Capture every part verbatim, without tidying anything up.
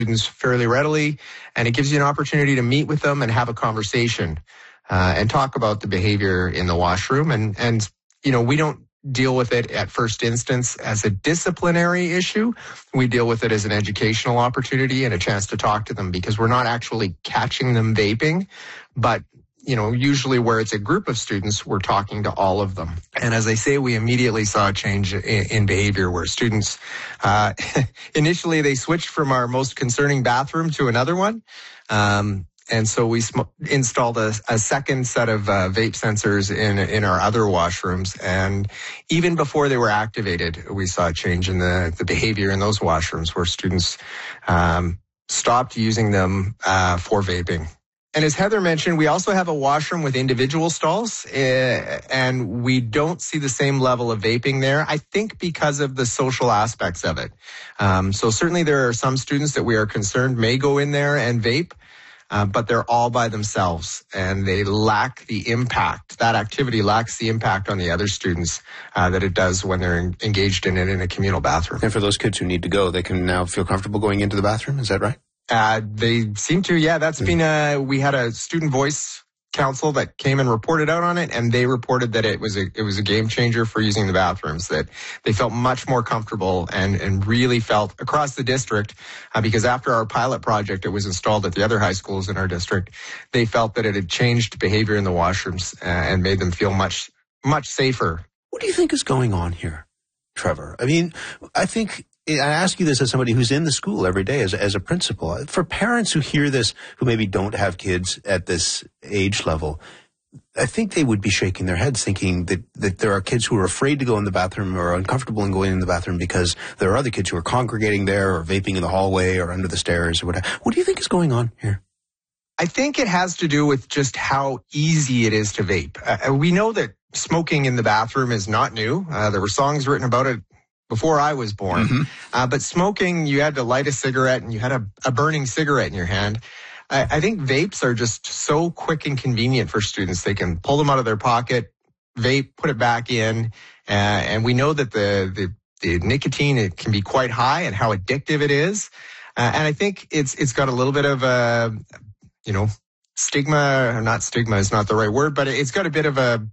students fairly readily, and it gives you an opportunity to meet with them and have a conversation uh, and talk about the behavior in the washroom. And, and, you know, we don't deal with it at first instance as a disciplinary issue. We deal with it as an educational opportunity and a chance to talk to them, because we're not actually catching them vaping, but you know, usually where it's a group of students, we're talking to all of them. And as I say, we immediately saw a change in, in behavior where students, uh, initially they switched from our most concerning bathroom to another one. Um, and so we sm- installed a, a second set of uh, vape sensors in, in our other washrooms. And even before they were activated, we saw a change in the, the behavior in those washrooms where students, um, stopped using them, uh, for vaping. And as Heather mentioned, we also have a washroom with individual stalls, uh, and we don't see the same level of vaping there, I think because of the social aspects of it. Um, so certainly there are some students that we are concerned may go in there and vape, uh, but they're all by themselves, and they lack the impact. That activity lacks the impact on the other students uh, that it does when they're in, engaged in it in a communal bathroom. And for those kids who need to go, they can now feel comfortable going into the bathroom, is that right? Uh, they seem to, yeah, that's been a, we had a student voice council that came and reported out on it, and they reported that it was a, it was a game changer for using the bathrooms, that they felt much more comfortable and, and really felt across the district, uh, because after our pilot project, it was installed at the other high schools in our district, they felt that it had changed behavior in the washrooms uh, and made them feel much, much safer. What do you think is going on here, Trevor? I mean, I think, I ask you this as somebody who's in the school every day as, as a principal. For parents who hear this, who maybe don't have kids at this age level, I think they would be shaking their heads thinking that, that there are kids who are afraid to go in the bathroom or uncomfortable in going in the bathroom because there are other kids who are congregating there or vaping in the hallway or under the stairs or whatever. What do you think is going on here? I think it has to do with just how easy it is to vape. Uh, we know that smoking in the bathroom is not new. Uh, there were songs written about it before I was born. Mm-hmm. Uh, but smoking, you had to light a cigarette and you had a, a burning cigarette in your hand. I, I think vapes are just so quick and convenient for students. They can pull them out of their pocket, vape, put it back in. Uh, and we know that the, the, the nicotine, it can be quite high and how addictive it is. Uh, and I think it's, it's got a little bit of a, you know, stigma, or not stigma is not the right word, but it's got a bit of a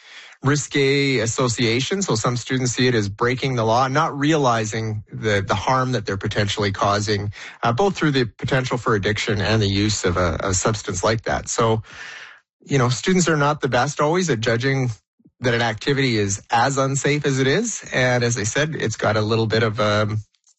risque association. So some students see it as breaking the law, not realizing the, the harm that they're potentially causing, uh, both through the potential for addiction and the use of a, a substance like that. So, you know, students are not the best always at judging that an activity is as unsafe as it is. And as I said, it's got a little bit of a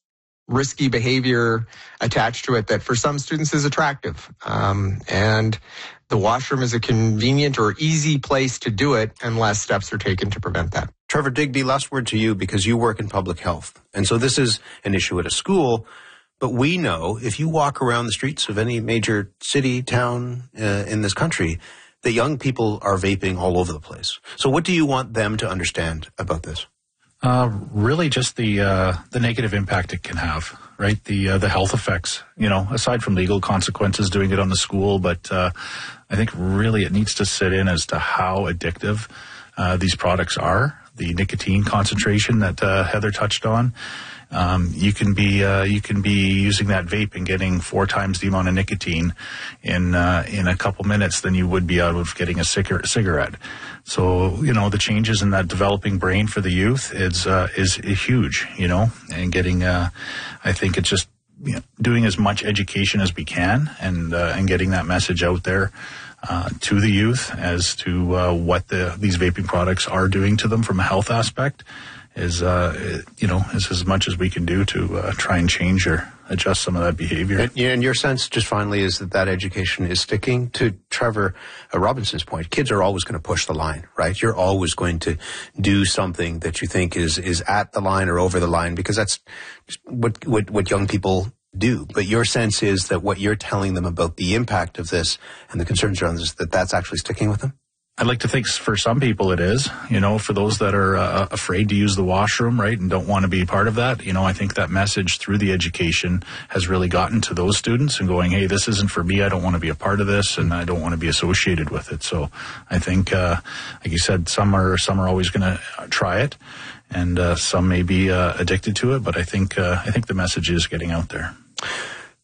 risky behavior attached to it that for some students is attractive. Um, and the washroom is a convenient or easy place to do it unless steps are taken to prevent that. Trevor Digby, last word to you, because you work in public health. And so this is an issue at a school, but we know if you walk around the streets of any major city, town uh, in this country, that young people are vaping all over the place. So what do you want them to understand about this? Uh, really just the, uh, the negative impact it can have, right? The, uh, the health effects, you know, aside from legal consequences doing it on the school, but, uh, I think really it needs to sit in as to how addictive, uh, these products are. The nicotine concentration that, uh, Heather touched on. Um, you can be, uh, you can be using that vape and getting four times the amount of nicotine in, uh, in a couple minutes than you would be out of getting a cigarette. So, you know, the changes in that developing brain for the youth is, uh, is, is huge, you know, and getting, uh, I think it's just, you know, doing as much education as we can and, uh, and getting that message out there, uh, to the youth as to, uh, what the, these vaping products are doing to them from a health aspect is, uh, you know, is as much as we can do to, uh, try and change or adjust some of that behavior. And, and your sense, just finally, is that that education is sticking. To Trevor uh, Robinson's point, kids are always going to push the line, right? You're always going to do something that you think is, is at the line or over the line, because that's what, what, what young people do. But your sense is that what you're telling them about the impact of this and the concerns around this, that that's actually sticking with them? I'd like to think for some people it is, you know, for those that are uh, afraid to use the washroom, right, and don't want to be part of that. You know, I think that message through the education has really gotten to those students and going, hey, this isn't for me. I don't want to be a part of this and I don't want to be associated with it. So I think, uh, like you said, some are, some are always going to try it and uh, some may be uh, addicted to it. But I think, uh, I think the message is getting out there.